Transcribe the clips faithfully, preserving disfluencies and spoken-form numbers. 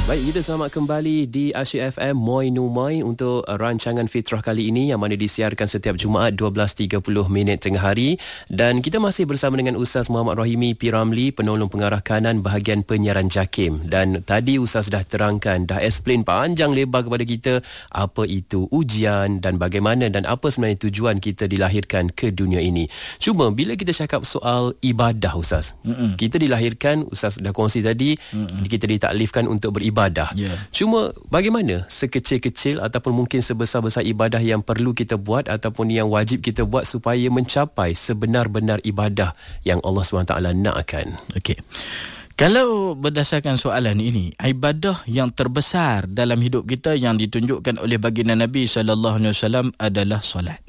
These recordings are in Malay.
Baik, kita selamat kembali di Asyik F M Moi No Moi untuk rancangan Fitrah kali ini yang mana disiarkan setiap Jumaat dua belas tiga puluh minit tengah hari, dan kita masih bersama dengan Ustaz Muhammad Rahimi P. Ramli, penolong pengarah kanan bahagian penyiaran JAKIM. Dan tadi Ustaz dah terangkan, dah explain panjang lebar kepada kita apa itu ujian dan bagaimana dan apa sebenarnya tujuan kita dilahirkan ke dunia ini. Cuma bila kita cakap soal ibadah Ustaz, Mm-mm. kita dilahirkan, Ustaz dah kongsi tadi, Mm-mm. kita ditaklifkan untuk beribadah. Ibadah. Yeah. Cuma bagaimana sekecil-kecil ataupun mungkin sebesar-besar ibadah yang perlu kita buat ataupun yang wajib kita buat supaya mencapai sebenar-benar ibadah yang Allah subhanahu wa taala nakkan? Okey. Kalau berdasarkan soalan ini, ibadah yang terbesar dalam hidup kita yang ditunjukkan oleh baginda Nabi sallallahu alaihi wasallam adalah solat.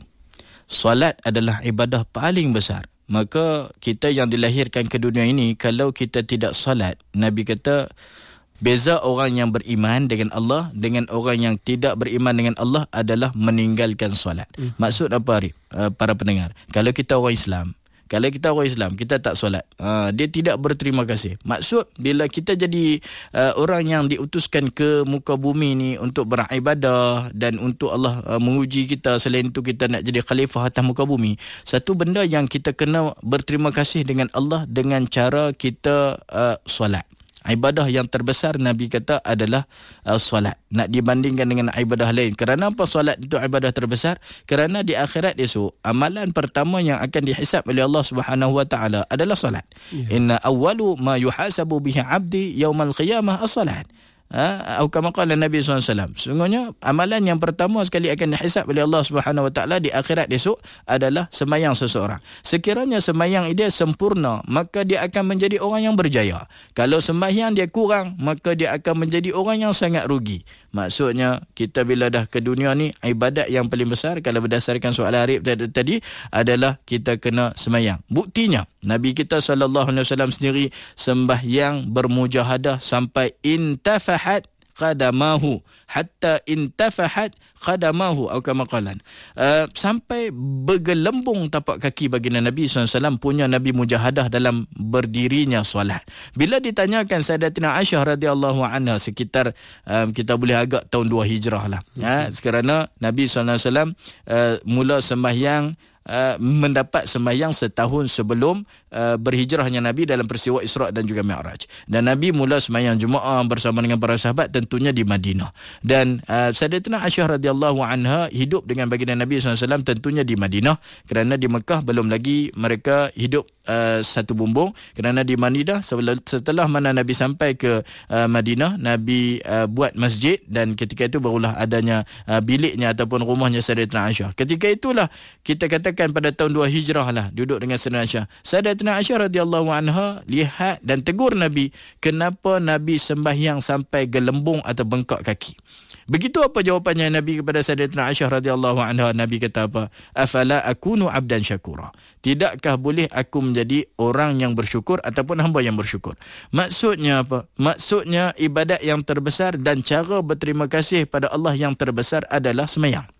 Solat adalah ibadah paling besar. Maka kita yang dilahirkan ke dunia ini, kalau kita tidak solat, Nabi kata beza orang yang beriman dengan Allah dengan orang yang tidak beriman dengan Allah adalah meninggalkan solat. Hmm. Maksud apa, Arif? Uh, para pendengar, kalau kita orang Islam, kalau kita orang Islam, kita tak solat, uh, dia tidak berterima kasih. Maksud, bila kita jadi uh, orang yang diutuskan ke muka bumi ni untuk beribadah dan untuk Allah uh, menguji kita, selain itu kita nak jadi khalifah atas muka bumi, satu benda yang kita kena berterima kasih dengan Allah dengan cara kita uh, solat. Ibadah yang terbesar Nabi kata adalah uh, solat. Nak dibandingkan dengan ibadah lain. Kerana apa solat itu ibadah terbesar? Kerana di akhirat esok, amalan pertama yang akan dihisab oleh Allah Subhanahu wa taala adalah solat. Yeah. Inna awwalu ma yuhasabu bihi 'abdi yaumal qiyamah as-salat. Ha, atau kama qala Nabi sallallahu alaihi wasallam, sesungguhnya amalan yang pertama sekali akan dihisab oleh Allah Subhanahu wa taala di akhirat esok adalah sembahyang seseorang. Sekiranya sembahyang dia sempurna, maka dia akan menjadi orang yang berjaya. Kalau sembahyang dia kurang, maka dia akan menjadi orang yang sangat rugi. Maksudnya, kita bila dah ke dunia ni, ibadat yang paling besar kalau berdasarkan soalan Arif tadi adalah kita kena sembahyang. Buktinya, Nabi kita sallallahu alaihi wasallam sendiri sembahyang bermujahadah sampai intafahat qadamahu, hatta intafahat qadamahu, atau kama qalan, uh, sampai bergelembung tapak kaki baginda Nabi sallallahu alaihi wasallam punya Nabi mujahadah dalam berdirinya solat. Bila ditanyakan Sayyidatina Aisyah radhiyallahu anha, sekitar um, kita boleh agak tahun dua Hijrah lah, mm-hmm. ha, kerana Nabi sallallahu alaihi wasallam uh, mula sembahyang Uh, mendapat sembahyang setahun sebelum uh, berhijrahnya Nabi dalam peristiwa Isra' dan juga Mi'raj. Dan Nabi mula sembahyang Jumaat bersama dengan para sahabat tentunya di Madinah. Dan uh, Sayyidatina Aisyah radhiyallahu anha hidup dengan baginda Nabi sallallahu alaihi wasallam tentunya di Madinah, kerana di Mekah belum lagi mereka hidup uh, satu bumbung. Kerana di Madinah, setelah mana Nabi sampai ke uh, Madinah, Nabi uh, buat masjid, dan ketika itu barulah adanya uh, biliknya ataupun rumahnya Sayyidatina Aisyah. Ketika itulah kita katakan pada tahun dua Hijrah lah duduk dengan Sayyidatina Aisyah. Sayyidatina Aisyah radhiyallahu anha lihat dan tegur Nabi, kenapa Nabi sembahyang sampai gelembung atau bengkak kaki. Begitu apa jawapannya Nabi kepada Sayyidatina Aisyah radhiyallahu anha? Nabi kata apa? Afala akunu abdan syakura. Tidakkah boleh aku menjadi orang yang bersyukur ataupun hamba yang bersyukur? Maksudnya apa? Maksudnya ibadat yang terbesar dan cara berterima kasih pada Allah yang terbesar adalah sembahyang.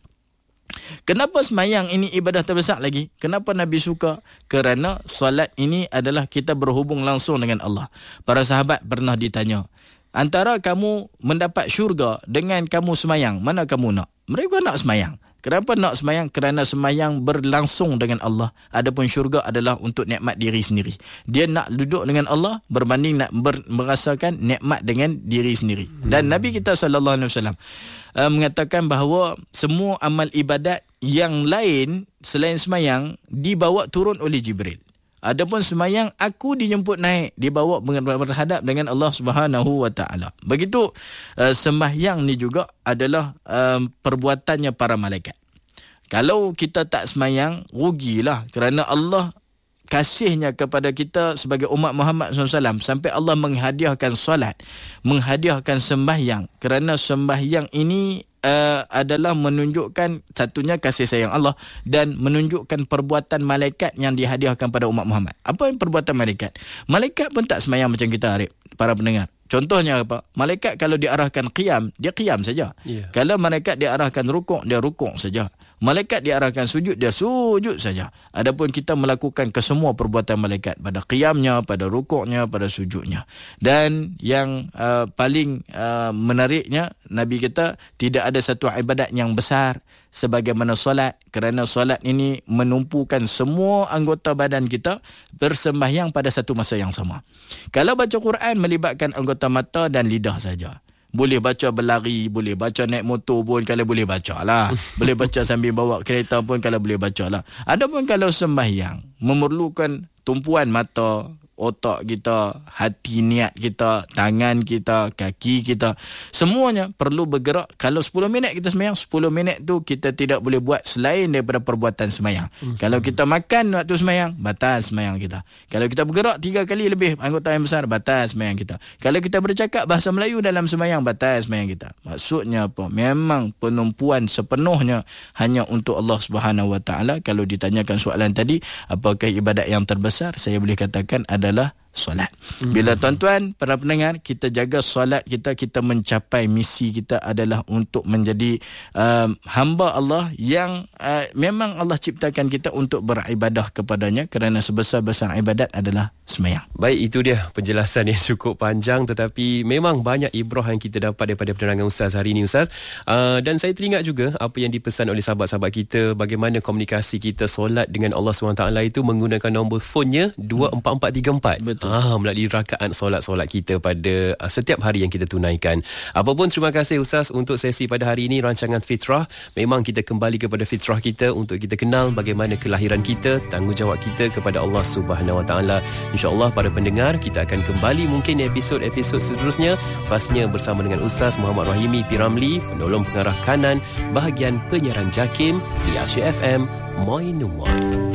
Kenapa sembahyang ini ibadah terbesar lagi? Kenapa Nabi suka? Kerana solat ini adalah kita berhubung langsung dengan Allah. Para sahabat pernah ditanya, antara kamu mendapat syurga dengan kamu sembahyang, mana kamu nak? Mereka nak sembahyang. Kenapa nak sembahyang? Kerana sembahyang berlangsung dengan Allah. Adapun syurga adalah untuk nikmat diri sendiri. Dia nak duduk dengan Allah berbanding nak ber, merasakan nikmat dengan diri sendiri. Dan Nabi kita sallallahu alaihi wasallam uh, mengatakan bahawa semua amal ibadat yang lain selain sembahyang dibawa turun oleh Jibril. Adapun sembahyang, aku dijemput naik, dibawa berhadap dengan Allah Subhanahu wa taala. Begitu uh, sembahyang ni juga adalah uh, perbuatannya para malaikat. Kalau kita tak sembahyang, rugilah, kerana Allah kasihnya kepada kita sebagai umat Muhammad sallallahu alaihi wasallam sampai Allah menghadiahkan solat, menghadiahkan sembahyang. Kerana sembahyang ini Uh, adalah menunjukkan satunya kasih sayang Allah dan menunjukkan perbuatan malaikat yang dihadiahkan pada umat Muhammad. Apa yang perbuatan malaikat? Malaikat pun tak sembahyang macam kita, Arif, para pendengar. Contohnya apa? Malaikat kalau diarahkan qiyam, dia qiyam saja. Yeah. Kalau malaikat diarahkan rukuk, dia rukuk saja. Malaikat diarahkan sujud, dia sujud saja. Adapun kita melakukan kesemua perbuatan malaikat pada qiyamnya, pada rukuknya, pada sujudnya. Dan yang uh, paling uh, menariknya, Nabi kata tidak ada satu ibadat yang besar sebagaimana solat, kerana solat ini menumpukan semua anggota badan kita bersembahyang pada satu masa yang sama. Kalau baca Quran melibatkan anggota mata dan lidah saja. Boleh baca berlari, boleh baca naik motor pun kalau boleh baca lah. Boleh baca sambil bawa kereta pun kalau boleh baca lah. Adapun kalau sembahyang memerlukan tumpuan mata, otak kita, hati niat kita, tangan kita, kaki kita, semuanya perlu bergerak. Kalau sepuluh minit kita sembahyang, sepuluh minit tu kita tidak boleh buat selain daripada perbuatan sembahyang. Hmm. Kalau kita makan waktu sembahyang, batal sembahyang kita. Kalau kita bergerak tiga kali lebih anggota yang besar, batal sembahyang kita. Kalau kita bercakap bahasa Melayu dalam sembahyang, batal sembahyang kita. Maksudnya apa? Memang penumpuan sepenuhnya hanya untuk Allah Subhanahu Wa Taala. Kalau ditanyakan soalan tadi, apakah ibadat yang terbesar, saya boleh katakan ada adalah solat. Bila tuan-tuan, para pendengar, kita jaga solat kita, kita mencapai misi kita adalah untuk menjadi uh, hamba Allah yang uh, memang Allah ciptakan kita untuk beribadah kepadanya, kerana sebesar-besar ibadat adalah sembahyang. Baik, itu dia penjelasan yang cukup panjang, tetapi memang banyak ibrah yang kita dapat daripada penerangan Ustaz hari ini, Ustaz. Uh, dan saya teringat juga apa yang dipesan oleh sahabat-sahabat kita, bagaimana komunikasi kita solat dengan Allah subhanahu wa taala itu menggunakan nombor fonnya dua empat empat tiga empat. Betul. Ah, melalui rakaat solat-solat kita pada uh, setiap hari yang kita tunaikan. Apapun, terima kasih Ustaz untuk sesi pada hari ini, rancangan Fitrah. Memang kita kembali kepada fitrah kita untuk kita kenal bagaimana kelahiran kita, tanggungjawab kita kepada Allah Subhanahu Wa Taala. InsyaAllah para pendengar, kita akan kembali mungkin episod-episod seterusnya, pastinya bersama dengan Ustaz Muhammad Rahimi P. Ramlee, penolong pengarah kanan bahagian penyiaran JAKIM di Asyik F M Moi Numoi.